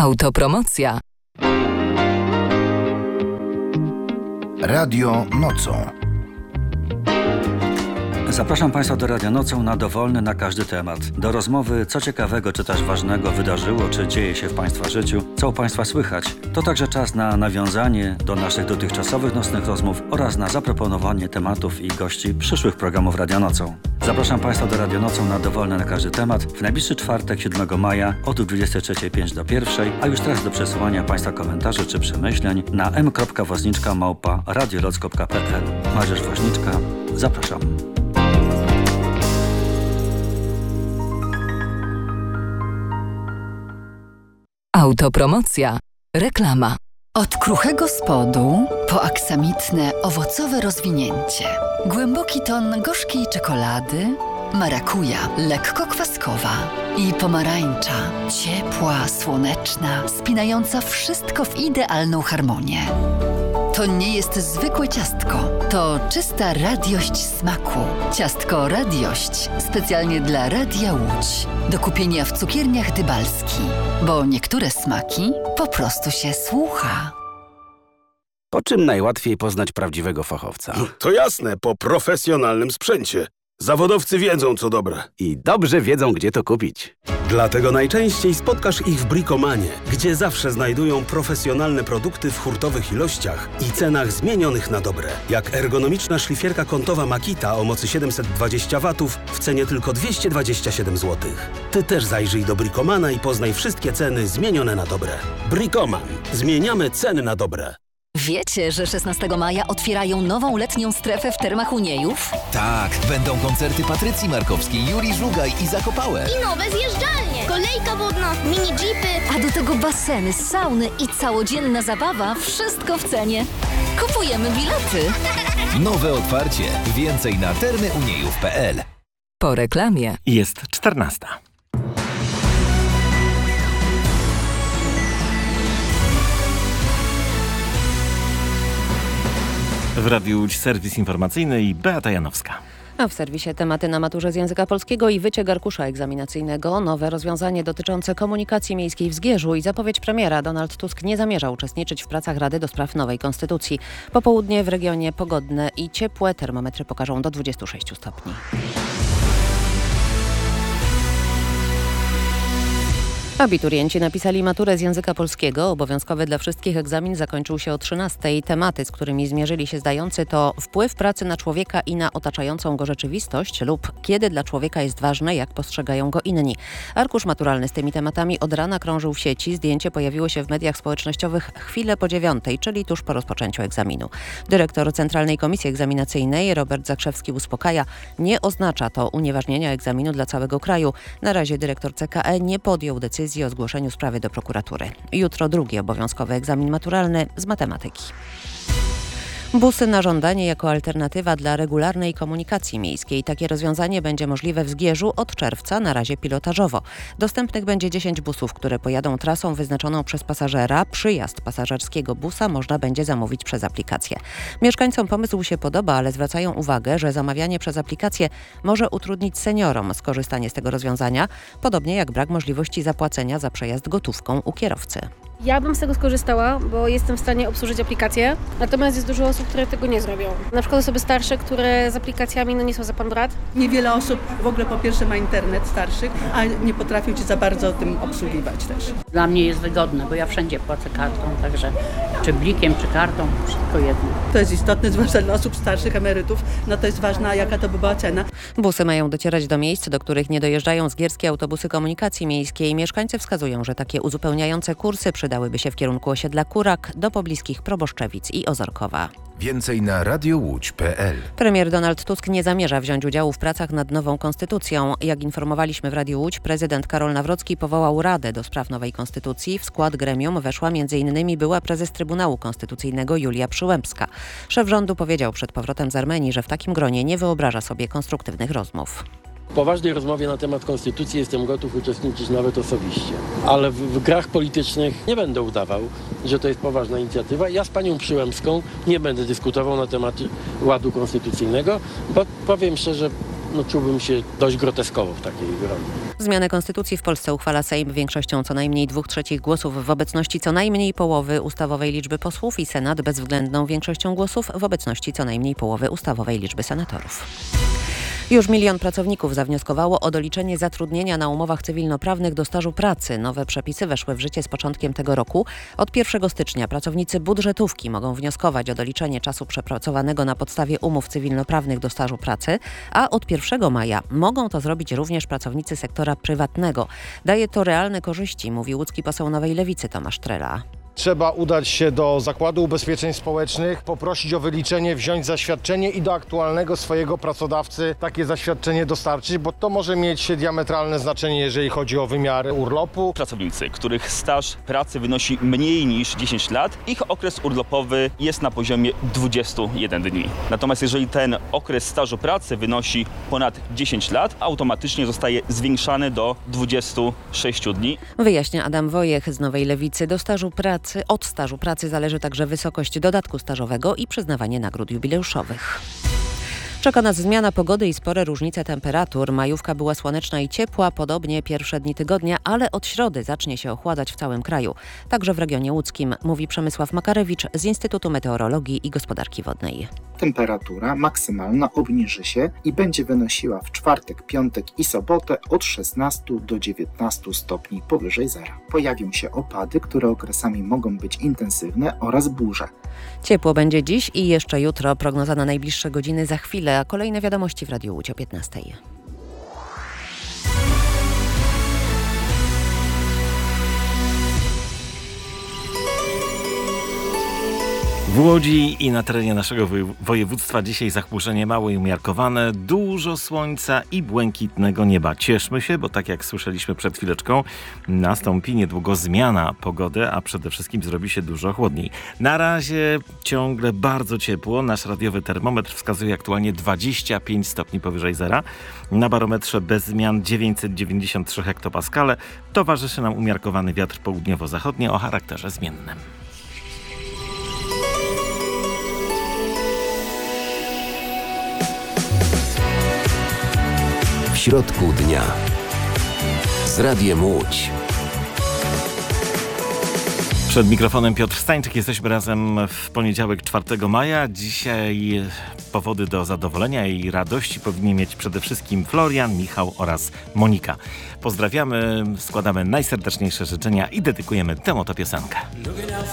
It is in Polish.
Autopromocja. Radio Nocą. Zapraszam Państwa do Radia Nocą na dowolny, na każdy temat. Do rozmowy, co ciekawego czy też ważnego wydarzyło, czy dzieje się w Państwa życiu, co u Państwa słychać. To także czas na nawiązanie do naszych dotychczasowych nocnych rozmów oraz na zaproponowanie tematów i gości przyszłych programów Radia Nocą. Zapraszam Państwa do Radia Nocą na dowolny, na każdy temat w najbliższy czwartek, 7 maja od 23:05 do 1, a już teraz do przesyłania Państwa komentarzy czy przemyśleń na m.woźniczka@radioloc.pl. Mariusz Woźniczka, zapraszam. Autopromocja. Reklama. Od kruchego spodu po aksamitne, owocowe rozwinięcie. Głęboki ton gorzkiej czekolady, marakuja, lekko kwaskowa i pomarańcza, ciepła, słoneczna, spinająca wszystko w idealną harmonię. To nie jest zwykłe ciastko, to czysta radiość smaku. Ciastko Radiość specjalnie dla Radia Łódź. Do kupienia w cukierniach Dybalski, bo niektóre smaki po prostu się słucha. Po czym najłatwiej poznać prawdziwego fachowca? To jasne, po profesjonalnym sprzęcie. Zawodowcy wiedzą, co dobre. I dobrze wiedzą, gdzie to kupić. Dlatego najczęściej spotkasz ich w Bricomanie, gdzie zawsze znajdują profesjonalne produkty w hurtowych ilościach i cenach zmienionych na dobre. Jak ergonomiczna szlifierka kątowa Makita o mocy 720 W w cenie tylko 227 zł. Ty też zajrzyj do Bricomana i poznaj wszystkie ceny zmienione na dobre. Bricoman. Zmieniamy ceny na dobre. Wiecie, że 16 maja otwierają nową letnią strefę w Termach Uniejów? Tak, będą koncerty Patrycji Markowskiej, Julii Żugaj i Zakopałe. I nowe zjeżdżalnie, kolejka wodna, mini jeepy. A do tego baseny, sauny i całodzienna zabawa, wszystko w cenie. Kupujemy bilety. Nowe otwarcie. Więcej na termyuniejów.pl. Po reklamie Jest 14. W Radiu Łódź serwis informacyjny i Beata Janowska. A w serwisie tematy na maturze z języka polskiego i wyciek arkusza egzaminacyjnego, nowe rozwiązanie dotyczące komunikacji miejskiej w Zgierzu i zapowiedź premiera. Donald Tusk nie zamierza uczestniczyć w pracach Rady do spraw nowej konstytucji. Popołudnie w regionie pogodne i ciepłe, termometry pokażą do 26 stopni. Abiturienci napisali maturę z języka polskiego. Obowiązkowy dla wszystkich egzamin zakończył się o 13:00. Tematy, z którymi zmierzyli się zdający, to wpływ pracy na człowieka i na otaczającą go rzeczywistość lub kiedy dla człowieka jest ważne, jak postrzegają go inni. Arkusz maturalny z tymi tematami od rana krążył w sieci. Zdjęcie pojawiło się w mediach społecznościowych chwilę po 9:00, czyli tuż po rozpoczęciu egzaminu. Dyrektor Centralnej Komisji Egzaminacyjnej Robert Zakrzewski uspokaja, nie oznacza to unieważnienia egzaminu dla całego kraju. Na razie dyrektor CKE nie podjął decyzji o zgłoszeniu sprawy do prokuratury. Jutro drugi obowiązkowy egzamin maturalny z matematyki. Busy na żądanie jako alternatywa dla regularnej komunikacji miejskiej. Takie rozwiązanie będzie możliwe w Zgierzu od czerwca, na razie pilotażowo. Dostępnych będzie 10 busów, które pojadą trasą wyznaczoną przez pasażera. Przyjazd pasażerskiego busa można będzie zamówić przez aplikację. Mieszkańcom pomysł się podoba, ale zwracają uwagę, że zamawianie przez aplikację może utrudnić seniorom skorzystanie z tego rozwiązania, podobnie jak brak możliwości zapłacenia za przejazd gotówką u kierowcy. Ja bym z tego skorzystała, bo jestem w stanie obsłużyć aplikację, natomiast jest dużo osób, które tego nie zrobią. Na przykład osoby starsze, które z aplikacjami nie są za pan brat. Niewiele osób w ogóle po pierwsze ma internet starszych, a nie potrafią cię za bardzo tym obsługiwać też. Dla mnie jest wygodne, bo ja wszędzie płacę kartą, także czy blikiem, czy kartą, wszystko jedno. To jest istotne, zwłaszcza dla osób starszych, emerytów, no to jest ważne, jaka to by była cena. Busy mają docierać do miejsc, do których nie dojeżdżają zgierskie autobusy komunikacji miejskiej. Mieszkańcy wskazują, że takie uzupełniające kursy przydałyby się w kierunku osiedla Kurak do pobliskich Proboszczewic i Ozorkowa. Więcej na radiołódź.pl. Premier Donald Tusk nie zamierza wziąć udziału w pracach nad nową konstytucją. Jak informowaliśmy w Radiu Łódź, prezydent Karol Nawrocki powołał Radę do spraw nowej konstytucji. W skład gremium weszła m.in. była prezes Trybunału Konstytucyjnego Julia Przyłębska. Szef rządu powiedział przed powrotem z Armenii, że w takim gronie nie wyobraża sobie konstruktywnych rozmów. W poważnej rozmowie na temat konstytucji jestem gotów uczestniczyć nawet osobiście. Ale w grach politycznych nie będę udawał, że to jest poważna inicjatywa. Ja z panią Przyłębską nie będę dyskutował na temat ładu konstytucyjnego, bo powiem szczerze, czułbym się dość groteskowo w takiej roli. Zmianę konstytucji w Polsce uchwala Sejm większością co najmniej 2/3 głosów w obecności co najmniej połowy ustawowej liczby posłów i Senat bezwzględną większością głosów w obecności co najmniej połowy ustawowej liczby senatorów. Już 1 000 000 pracowników zawnioskowało o doliczenie zatrudnienia na umowach cywilnoprawnych do stażu pracy. Nowe przepisy weszły w życie z początkiem tego roku. Od 1 stycznia pracownicy budżetówki mogą wnioskować o doliczenie czasu przepracowanego na podstawie umów cywilnoprawnych do stażu pracy, a od 1 maja mogą to zrobić również pracownicy sektora prywatnego. Daje to realne korzyści, mówi łódzki poseł Nowej Lewicy Tomasz Trela. Trzeba udać się do Zakładu Ubezpieczeń Społecznych, poprosić o wyliczenie, wziąć zaświadczenie i do aktualnego swojego pracodawcy takie zaświadczenie dostarczyć, bo to może mieć diametralne znaczenie, jeżeli chodzi o wymiar urlopu. Pracownicy, których staż pracy wynosi mniej niż 10 lat, ich okres urlopowy jest na poziomie 21 dni. Natomiast jeżeli ten okres stażu pracy wynosi ponad 10 lat, automatycznie zostaje zwiększany do 26 dni. Wyjaśnia Adam Wojech z Nowej Lewicy. Od stażu pracy zależy także wysokość dodatku stażowego i przyznawanie nagród jubileuszowych. Czeka nas zmiana pogody i spore różnice temperatur. Majówka była słoneczna i ciepła, podobnie pierwsze dni tygodnia, ale od środy zacznie się ochładzać w całym kraju. Także w regionie łódzkim, mówi Przemysław Makarewicz z Instytutu Meteorologii i Gospodarki Wodnej. Temperatura maksymalna obniży się i będzie wynosiła w czwartek, piątek i sobotę od 16 do 19 stopni powyżej zera. Pojawią się opady, które okresami mogą być intensywne oraz burze. Ciepło będzie dziś i jeszcze jutro. Prognoza na najbliższe godziny za chwilę, a kolejne wiadomości w Radiu Łódź o 15. W Łodzi i na terenie naszego województwa dzisiaj zachmurzenie małe i umiarkowane, dużo słońca i błękitnego nieba. Cieszmy się, bo tak jak słyszeliśmy przed chwileczką, nastąpi niedługo zmiana pogody, a przede wszystkim zrobi się dużo chłodniej. Na razie ciągle bardzo ciepło. Nasz radiowy termometr wskazuje aktualnie 25 stopni powyżej zera. Na barometrze bez zmian 993 hektopaskale. Towarzyszy nam umiarkowany wiatr południowo-zachodni o charakterze zmiennym. W środku dnia z Radiem Łódź. Przed mikrofonem Piotr Stańczyk. Jesteśmy razem w poniedziałek 4 maja. Dzisiaj powody do zadowolenia i radości powinni mieć przede wszystkim Florian, Michał oraz Monika. Pozdrawiamy, składamy najserdeczniejsze życzenia i dedykujemy tę oto piosenkę.